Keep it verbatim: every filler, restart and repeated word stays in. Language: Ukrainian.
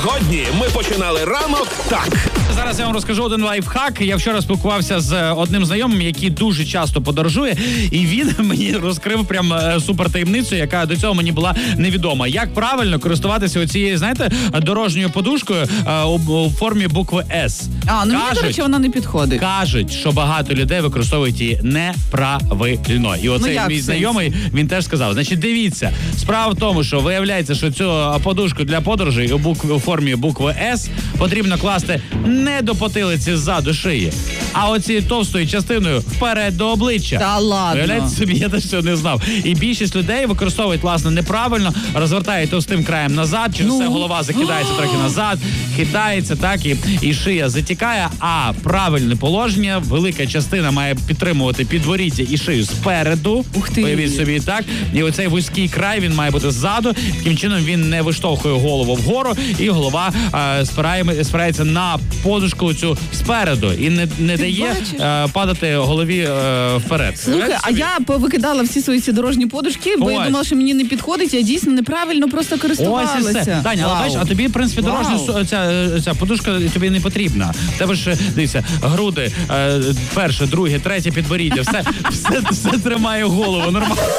Сьогодні ми починали ранок так. Зараз я вам розкажу один лайфхак. Я вчора спілкувався з одним знайомим, який дуже часто подорожує, і він мені розкрив прям супер таємницю, яка до цього мені була невідома. Як правильно користуватися оцією, знаєте, дорожньою подушкою у формі букви С. А, ну мені, до речі, вона не підходить. Кажуть, що багато людей використовують її неправильно. І оцей ну, мій знайомий, він теж сказав. Значить, дивіться, справа в тому, що виявляється, що цю подушку для подорожей у, букв... у формі букви С потрібно класти не до потилиці ззаду шиї, а оцією товстою частиною вперед до обличчя. Та ладно. Виявляєте собі, я теж цього не знав. І більшість людей використовують, власне, неправильно, розвертають товстим краєм назад, через ну. це голова закидається трохи назад, хитається, так, і, і шия затікає, а правильне положення, велика частина має підтримувати підворіття і шию спереду. Ух ти. Уявіть собі, так. І оцей вузький край, він має бути ззаду, таким чином він не виштовхує голову вгору, і голова е, спирає, спирається на подушку цю спереду і не, не дає е, падати голові е, вперед. Слухай, а я повикидала всі свої ці дорожні подушки, бо Ось. я думала, що мені не підходить, я дійсно неправильно просто користувалася. Ось і все. Таня, але бачиш, а тобі, в принципі, дорожня су- ця, ця подушка тобі не потрібна. В тебе ж, дивіться, груди, е, перше, друге, третє підборіддя, все, все, все тримає голову нормально.